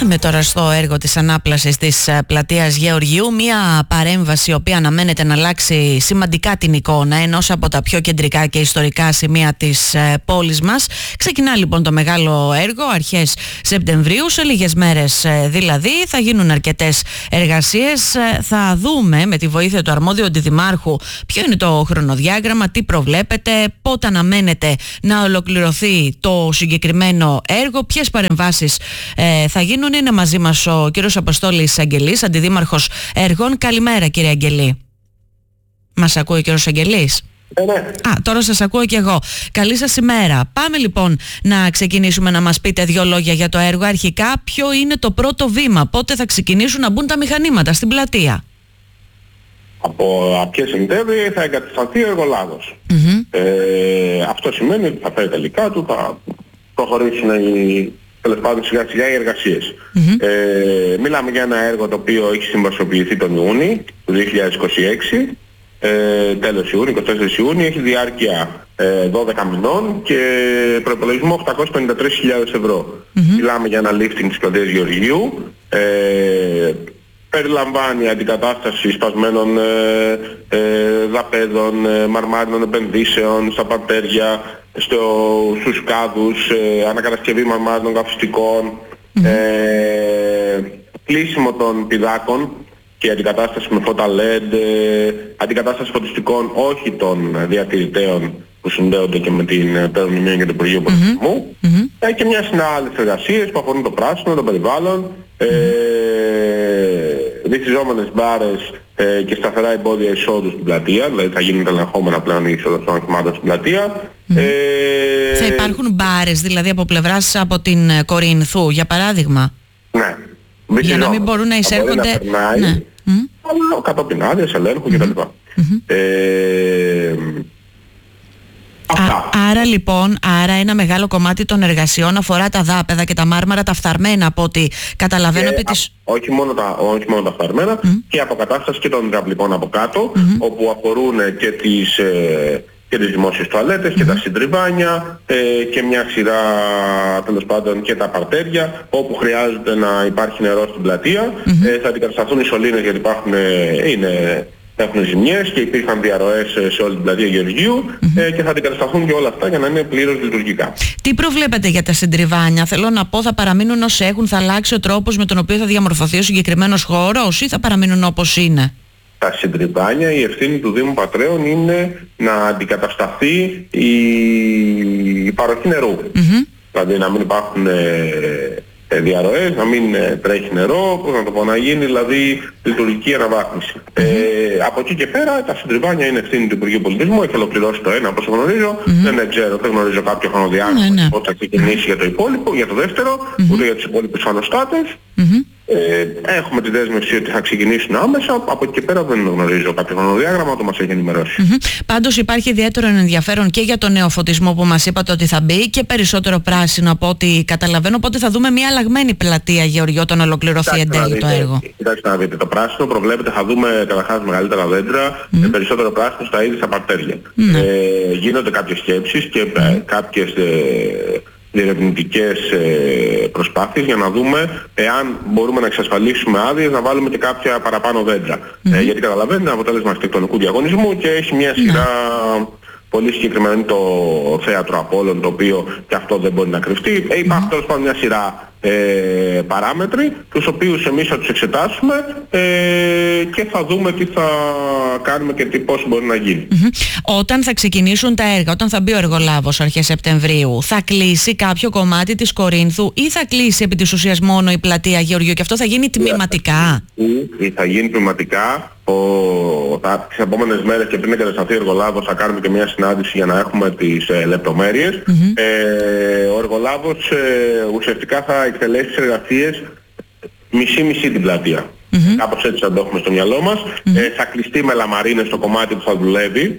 Πάμε τώρα στο έργο της ανάπλασης της πλατείας Γεωργίου, μια παρέμβαση η οποία αναμένεται να αλλάξει σημαντικά την εικόνα ενός από τα πιο κεντρικά και ιστορικά σημεία της πόλης μας. Ξεκινά λοιπόν το μεγάλο έργο αρχές Σεπτεμβρίου, σε λίγες μέρες δηλαδή. Θα γίνουν αρκετές εργασίες. Θα δούμε με τη βοήθεια του αρμόδιου αντιδημάρχου ποιο είναι το χρονοδιάγραμμα, τι προβλέπετε, πότε αναμένεται να ολοκληρωθεί το συγκεκριμένο έργο, ποιες παρεμβάσεις θα γίνουν. Είναι μαζί μας ο κύριος Αποστόλης Αγγελής, αντιδήμαρχος έργων. Καλημέρα κύριε Αγγελή. Μας ακούει ο κύριος Αγγελής? Τώρα σας ακούω και εγώ. Καλή σας ημέρα. Πάμε λοιπόν να ξεκινήσουμε, να μας πείτε δύο λόγια για το έργο. Αρχικά, ποιο είναι το πρώτο βήμα, πότε θα ξεκινήσουν να μπουν τα μηχανήματα στην πλατεία? Από αρχές Σεπτέμβρη θα εγκατασταθεί ο εργολάβος. Αυτό σημαίνει ότι θα φέρει τα υλικά του, θα προχωρήσουν τέλος πάντων σιγά σιγά οι εργασίες. Μιλάμε για ένα έργο το οποίο έχει συμβασιοποιηθεί τον Ιούνιο του 2026, τέλος Ιούνιου, 24 Ιούνιου, έχει διάρκεια 12 μηνών και προϋπολογισμό 853.000 ευρώ. Μιλάμε για ένα lifting της πλατείας Γεωργίου. Περιλαμβάνει αντικατάσταση σπασμένων δαπέδων, μαρμάρινων επενδύσεων στα παρτέρια, στους κάδους, ανακατασκευή μαρμάρινων καυστικών, κλείσιμο των πηδάκων και αντικατάσταση με φώτα LED, αντικατάσταση φωτιστικών όχι των διατηρητέων που συνδέονται και με την Περομηνία και το Υπουργείο Πολιτισμού, και μια σειρά άλλες εργασίες που αφορούν το πράσινο, το περιβάλλον, βυθιζόμενες μπάρες και σταθερά εμπόδια εισόδου στην πλατεία, δηλαδή θα γίνουν τα ελεγχόμενα πλέον η είσοδος των οχημάτων στην πλατεία. Θα υπάρχουν μπάρες δηλαδή από πλευράς από την Κορινθού, για παράδειγμα? Ναι. Για να μην μπορούν να εισέρχονται... Ναι. Αλλά κατόπιν άδειας, ελέγχου κτλ. Άρα λοιπόν, ένα μεγάλο κομμάτι των εργασιών αφορά τα δάπεδα και τα μάρμαρα, τα φθαρμένα, από ό,τι καταλαβαίνω. Όχι μόνο τα φθαρμένα, και αποκατάσταση και των υδραυλικών από κάτω, όπου αφορούν και τις δημόσιες τουαλέτες και τα συντριβάνια και μια σειρά, τέλος πάντων, και τα παρτέρια όπου χρειάζεται να υπάρχει νερό στην πλατεία. Θα αντικατασταθούν οι σωλήνες γιατί έχουν ζημιές και υπήρχαν διαρροές σε όλη την πλατεία Γεωργίου και θα αντικατασταθούν και όλα αυτά για να είναι πλήρως λειτουργικά. Τι προβλέπετε για τα συντριβάνια? Θέλω να πω, θα παραμείνουν ως έχουν, θα αλλάξει ο τρόπος με τον οποίο θα διαμορφωθεί ο συγκεκριμένος χώρος ή θα παραμείνουν όπως είναι? Τα συντριβάνια, η ευθύνη του Δήμου Πατρέων είναι να αντικατασταθεί η παροχή νερού. Δηλαδή να μην υπάρχουν διαρροές, να μην τρέχει νερό, να γίνει δηλαδή λειτουργική αναβάθμιση. Από εκεί και πέρα τα συντριβάνια είναι ευθύνη του Υπουργείου Πολιτισμού, έχει ολοκληρώσει το ένα όπως γνωρίζω, δεν γνωρίζω κάποιο χρονοδιάγραμμα πότε θα ξεκινήσει για το υπόλοιπο, για το δεύτερο, ούτε για τους υπόλοιπους φανοστάτες. Έχουμε τη δέσμευση ότι θα ξεκινήσουν άμεσα, από εκεί και πέρα δεν γνωρίζω κάποιο χρονοδιάγραμμα, το μας έχει ενημερώσει. Πάντως υπάρχει ιδιαίτερο ενδιαφέρον και για το νέο φωτισμό που μας είπατε ότι θα μπει και περισσότερο πράσινο από ό,τι καταλαβαίνω, οπότε θα δούμε μια αλλαγμένη πλατεία Γεωργίου όταν ολοκληρωθεί εν τέλει το έργο. Κοιτάξτε να δείτε, το πράσινο προβλέπεται, θα δούμε καταρχάς μεγαλύτερα δέντρα, περισσότερο πράσινο στα ίδια στα παρτέρια. Γίνονται κάποιες σκέψεις και κάποιες διερευνητικές προσπάθειες για να δούμε εάν μπορούμε να εξασφαλίσουμε άδειες να βάλουμε και κάποια παραπάνω δέντρα. Γιατί καταλαβαίνετε, αποτέλεσμα αρχιτεκτονικού διαγωνισμού και έχει μια σειρά πολύ συγκεκριμένη, το θέατρο Απόλλων, το οποίο και αυτό δεν μπορεί να κρυφτεί. Υπάρχουν τέλος πάντων μια σειρά παράμετροι, τους οποίους εμείς θα τους εξετάσουμε και θα δούμε τι θα κάνουμε και πώς μπορεί να γίνει. Όταν θα ξεκινήσουν τα έργα, όταν θα μπει ο εργολάβος αρχές Σεπτεμβρίου, θα κλείσει κάποιο κομμάτι της Κορίνθου ή θα κλείσει επί της ουσίας μόνο η πλατεία Γεωργίου και αυτό θα γίνει τμηματικά? Θα γίνει τμηματικά. Τις επόμενες μέρες και πριν εγκατασταθεί ο εργολάβος θα κάνουμε και μια συνάντηση για να έχουμε τις λεπτομέρειες. Ο εργολάβος ουσιαστικά θα εκτελέσει τις εργασίες μισή-μισή την πλατεία. Κάπως έτσι θα το έχουμε στο μυαλό μας. Θα κλειστεί με λαμαρίνες το κομμάτι που θα δουλεύει.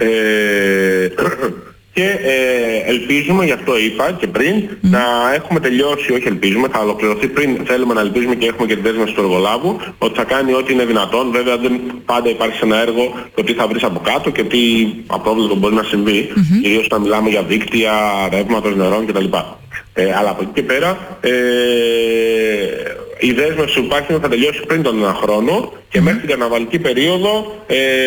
Και ελπίζουμε, γι' αυτό είπα και πριν, να έχουμε τελειώσει, όχι ελπίζουμε, θα ολοκληρωθεί πριν, θέλουμε να ελπίζουμε και έχουμε και τη δέσμευση του εργολάβου, ότι θα κάνει ό,τι είναι δυνατόν. Βέβαια δεν πάντα υπάρχει σε ένα έργο το τι θα βρεις από κάτω και τι απρόβλεπτο μπορεί να συμβεί, κυρίως όταν μιλάμε για δίκτυα, ρεύματος, νερών κτλ. Αλλά από εκεί και πέρα η δέσμευση που υπάρχει θα τελειώσει πριν τον ένα χρόνο και μέχρι την καρναβαλική περίοδο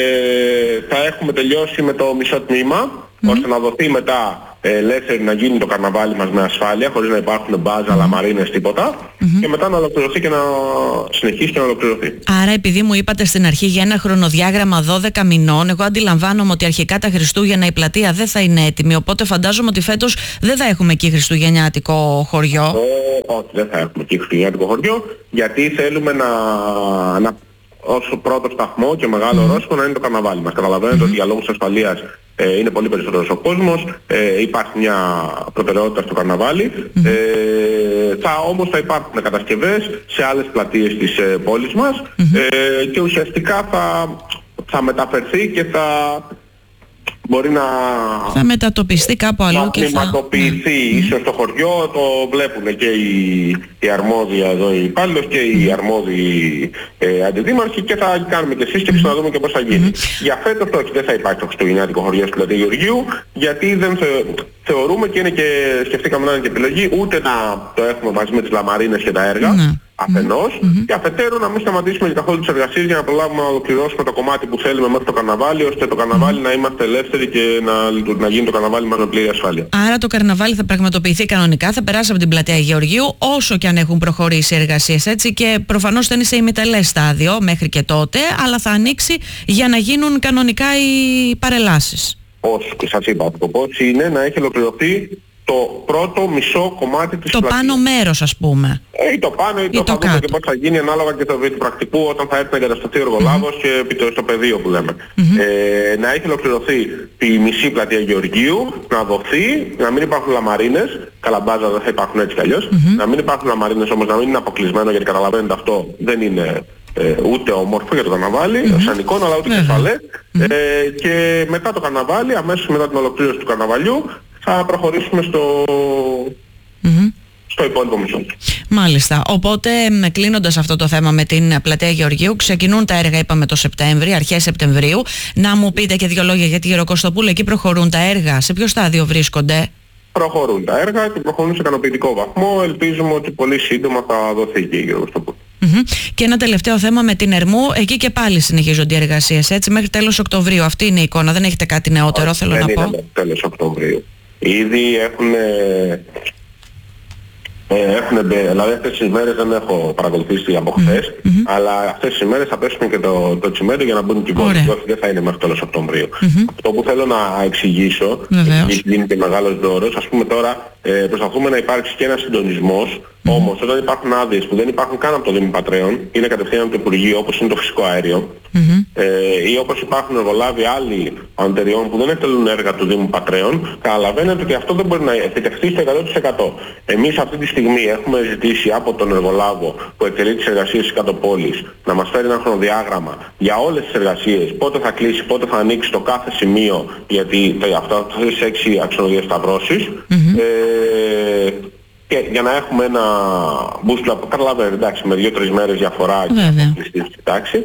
θα έχουμε τελειώσει με το μισό τμήμα, ώστε να δοθεί μετά ελεύθερη να γίνει το καρναβάλι μας με ασφάλεια, χωρίς να υπάρχουν μπάζα, λαμαρίνες, τίποτα, και μετά να ολοκληρωθεί και να συνεχίσει και να ολοκληρωθεί. Άρα, επειδή μου είπατε στην αρχή για ένα χρονοδιάγραμμα 12 μηνών, εγώ αντιλαμβάνομαι ότι αρχικά τα Χριστούγεννα η πλατεία δεν θα είναι έτοιμη, οπότε φαντάζομαι ότι φέτος δεν θα έχουμε εκεί χριστουγεννιάτικο χωριό. Όχι, δεν θα έχουμε εκεί χριστουγεννιάτικο χωριό, γιατί θέλουμε να ως πρώτο σταθμό και μεγάλο ορόσημο να είναι το καρναβάλι μας. Καταλαβαίνετε ότι για λόγους ασφαλείας είναι πολύ περισσότερος ο κόσμος, υπάρχει μια προτεραιότητα στο καρναβάλι, όμως θα υπάρχουν κατασκευές σε άλλες πλατείες της πόλης μας και ουσιαστικά θα μεταφερθεί και μπορεί να μετατοπιστεί κάπου αλλού και θα κλιματοποιηθεί ίσως στο χωριό. Το βλέπουν και οι αρμόδιοι εδώ οι υπάλληλοι και οι αρμόδιοι αντιδήμαρχοι και θα κάνουμε και σύσκεψη να δούμε και πώς θα γίνει. Για φέτος όχι, δεν θα υπάρχει το χριστουγεννιάτικο χωριό στην πλατεία Γεωργίου, γιατί δεν θεωρούμε και σκεφτήκαμε να είναι και επιλογή ούτε να το έχουμε μαζί με τις λαμαρίνες και τα έργα αφενός και αφετέρου να μην σταματήσουμε για καθόλου τις εργασίες για να προλάβουμε να ολοκληρώσουμε το κομμάτι που θέλουμε μέχρι το καρναβάλι, ώστε το καρναβάλι να είμαστε ελεύθεροι και να γίνει το καρναβάλι μας με πλήρη ασφάλεια. Άρα το καρναβάλι θα πραγματοποιηθεί κανονικά, θα περάσει από την πλατεία Γεωργίου όσο και αν έχουν προχωρήσει οι εργασίες, έτσι, και προφανώς θα είναι σε ημιτελές στάδιο μέχρι και τότε, αλλά θα ανοίξει για να γίνουν κανονικά οι παρελάσεις. Ως σας είπα, το πώς είναι να έχει ολοκληρωθεί το πρώτο μισό κομμάτι της πλατείας. Το πάνω μέρος, ας πούμε. Ή το πάνω ή το θα δούμε και πώς θα γίνει ανάλογα και το βίντεο πρακτικού όταν θα έρθει να εγκατασταθεί ο εργολάβος και στο πεδίο που λέμε. Να έχει ολοκληρωθεί η μισή πλατεία Γεωργίου, να δοθεί, να μην υπάρχουν λαμαρίνες, καλαμπάζα δεν θα υπάρχουν έτσι κι αλλιώς, να μην υπάρχουν λαμαρίνες όμως, να μην είναι αποκλεισμένο, γιατί καταλαβαίνετε αυτό δεν είναι ούτε όμορφο για το καρναβάλι, σαν εικόνα, αλλά ούτε ασφαλές. Και μετά το καρναβάλι, αμέσως μετά την ολοκλήρωση του καρναβαλιού, θα προχωρήσουμε στο υπόλοιπο μισό. Μάλιστα. Οπότε, κλείνοντας αυτό το θέμα με την πλατεία Γεωργίου, ξεκινούν τα έργα, είπαμε, το Σεπτέμβρη, αρχές Σεπτεμβρίου. Να μου πείτε και δύο λόγια για τη Γεροκοστοπούλου. Εκεί προχωρούν τα έργα. Σε ποιο στάδιο βρίσκονται? Προχωρούν τα έργα και προχωρούν σε ικανοποιητικό βαθμό. Ελπίζουμε ότι πολύ σύντομα θα δοθεί και η Γεροκοστοπούλου. Και ένα τελευταίο θέμα με την Ερμού. Εκεί και πάλι συνεχίζονται οι εργασίες, έτσι, μέχρι τέλος Οκτωβρίου. Αυτή είναι η εικόνα. Δεν έχετε κάτι νεότερο, θέλω να πω? Δεν είναι τέλος Οκτωβρίου. Ήδη δηλαδή αυτές τις ημέρες δεν έχω παρακολουθήσει από χθες, αλλά αυτές τις ημέρες θα πέσουμε και το τσιμέντο για να μπουν και οι πόλεις. Όχι, δεν θα είναι μέχρι τέλος Οκτωβρίου. Αυτό που θέλω να εξηγήσω, γιατί γίνεται μεγάλος δώρος, ας πούμε τώρα προσπαθούμε να υπάρξει και ένας συντονισμός, όμως όταν υπάρχουν άδειες που δεν υπάρχουν καν από το Δήμο Πατρέων, είναι κατευθείαν από το Υπουργείο, όπως είναι το φυσικό αέριο, ή όπως υπάρχουν εργολάβοι άλλοι αντεριών που δεν εκτελούν έργα του Δήμου Πατρέων, καταλαβαίνετε ότι αυτό δεν μπορεί να επιτευχθεί στο 100%. Εμείς αυτή τη στιγμή έχουμε ζητήσει από τον εργολάβο που εκτελεί τις εργασίες της κάτω πόλης να μας φέρει ένα χρονοδιάγραμμα για όλες τις εργασίες, πότε θα κλείσει, πότε θα ανοίξει το κάθε σημείο, γιατί αυτά θα είναι σε 6 αξιοδιασταυρώσεις. Και για να έχουμε ένα μπούσουλα που καταλαβαίνετε, εντάξει, με 2-3 μέρες διαφορά και τάξη.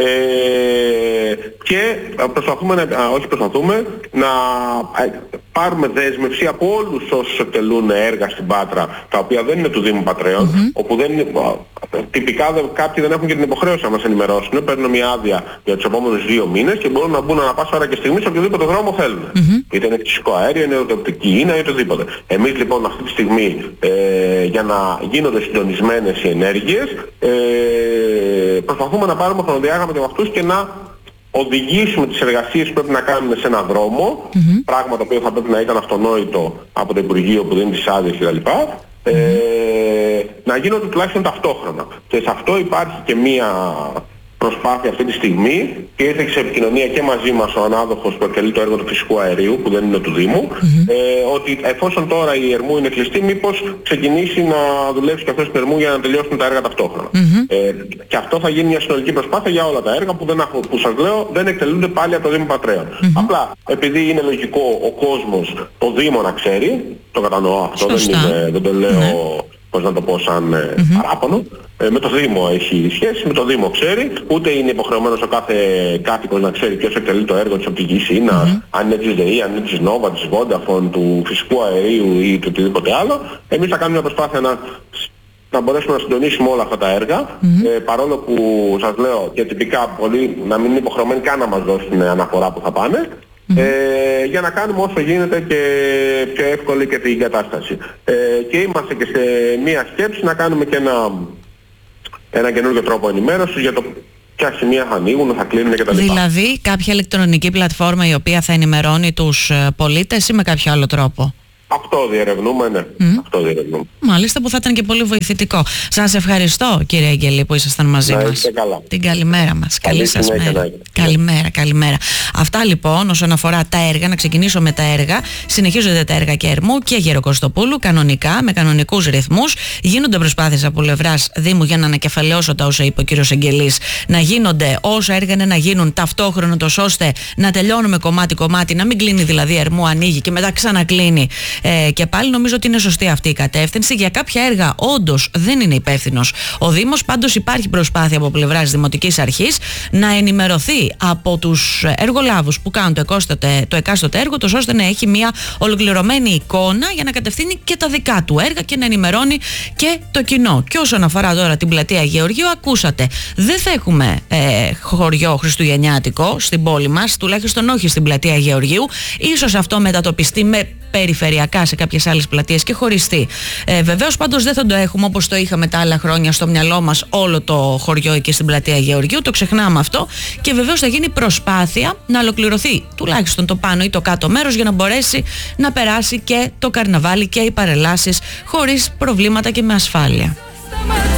Και προσπαθούμε να πάρουμε δέσμευση από όλους όσους εκτελούν έργα στην Πάτρα, τα οποία δεν είναι του Δήμου Πατρέων, όπου δεν είναι, τυπικά κάποιοι δεν έχουν και την υποχρέωση να μας ενημερώσουν, παίρνουν μια άδεια για τους επόμενους 2 μήνες και μπορούν να μπουν ανά πάσα ώρα και στιγμή σε οποιοδήποτε δρόμο θέλουν. Είτε είναι φυσικό αέριο, είτε είναι οπτική, είναι οτιδήποτε. Εμείς λοιπόν αυτή τη στιγμή για να γίνονται συντονισμένες οι ενέργειες προσπαθούμε να πάρουμε χρονοδιάγραμμα με αυτούς και να οδηγήσουμε τις εργασίες που πρέπει να κάνουμε σε έναν δρόμο, πράγμα το οποίο θα πρέπει να ήταν αυτονόητο από το Υπουργείο που δίνει τις άδειες κτλ. Να γίνονται τουλάχιστον ταυτόχρονα. Και σε αυτό υπάρχει και μία προσπάθεια αυτή τη στιγμή και ήρθε σε επικοινωνία και μαζί μας ο ανάδοχος που εκτελεί το έργο του φυσικού αερίου, που δεν είναι του Δήμου, ότι εφόσον τώρα η Ερμού είναι κλειστή, μήπως ξεκινήσει να δουλέψει και αυτός στην Ερμού για να τελειώσουν τα έργα ταυτόχρονα. Και αυτό θα γίνει μια συνολική προσπάθεια για όλα τα έργα που σας λέω δεν εκτελούνται πάλι από το Δήμο Πατρέων. Απλά επειδή είναι λογικό ο κόσμος το Δήμο να ξέρει, το κατανοώ αυτό, δεν το λέω πώς να το πω σαν παράπονο. Με το Δήμο έχει σχέση, με το Δήμο ξέρει, ούτε είναι υποχρεωμένος ο κάθε κάτοικος να ξέρει ποιος εκτελεί το έργο της οπτικής ίνας, αν είναι της ΔΕΗ, αν είναι της Νόβα, της Vodafone, του φυσικού αερίου ή του οτιδήποτε άλλο. Εμείς θα κάνουμε μια προσπάθεια να μπορέσουμε να συντονίσουμε όλα αυτά τα έργα, παρόλο που σας λέω και τυπικά πολλοί να μην είναι υποχρεωμένοι καν να μας δώσουν αναφορά που θα πάνε, για να κάνουμε όσο γίνεται και πιο εύκολη και την κατάσταση. Και είμαστε και σε μία σκέψη να κάνουμε και ένα καινούργιο τρόπο ενημέρωσης για το ποια σημεία θα ανοίγουν, θα κλείνουν κτλ. Δηλαδή κάποια ηλεκτρονική πλατφόρμα η οποία θα ενημερώνει τους πολίτες ή με κάποιο άλλο τρόπο? Αυτό διερευνούμε, ναι. Αυτό διερευνούμε. Μάλιστα, που θα ήταν και πολύ βοηθητικό. Σας ευχαριστώ, κύριε Αγγελή, που ήσασταν μαζί μας. Καλά. Την καλημέρα μας. Καλή σας μέρα. Καλημέρα. Αυτά λοιπόν όσον αφορά τα έργα. Να ξεκινήσω με τα έργα. Συνεχίζονται τα έργα Κέρμου και Γεροκοστοπούλου κανονικά, με κανονικούς ρυθμούς. Γίνονται προσπάθειες από πλευράς Δήμου για να ανακεφαλαιώσω τα όσα είπε ο κύριος Αγγελής. Να γίνονται όσα έργα είναι να γίνουν ταυτόχρονα, ώστε να τελειώνουμε κομμάτι-κομμάτι, να μην κλείνει δηλαδή Ερμού, ανοίγει και μετά ξανακλίνει. Και πάλι νομίζω ότι είναι σωστή αυτή η κατεύθυνση. Για κάποια έργα όντως δεν είναι υπεύθυνος ο Δήμος, πάντως υπάρχει προσπάθεια από πλευράς Δημοτικής Αρχής να ενημερωθεί από τους εργολάβους που κάνουν το εκάστοτε έργο, ώστε να έχει μια ολοκληρωμένη εικόνα για να κατευθύνει και τα δικά του έργα και να ενημερώνει και το κοινό. Και όσον αφορά τώρα την πλατεία Γεωργίου, ακούσατε, δεν θα έχουμε χωριό χριστουγεννιάτικο στην πόλη μας, τουλάχιστον όχι στην πλατεία Γεωργίου. Ίσως αυτό μετατοπιστεί με περιφερειακά σε κάποιες άλλες πλατείες και χωριστεί. Βεβαίως πάντως δεν θα το έχουμε όπως το είχαμε τα άλλα χρόνια στο μυαλό μας όλο το χωριό εκεί στην πλατεία Γεωργίου, το ξεχνάμε αυτό και βεβαίως θα γίνει προσπάθεια να ολοκληρωθεί τουλάχιστον το πάνω ή το κάτω μέρος για να μπορέσει να περάσει και το καρναβάλι και οι παρελάσεις χωρίς προβλήματα και με ασφάλεια.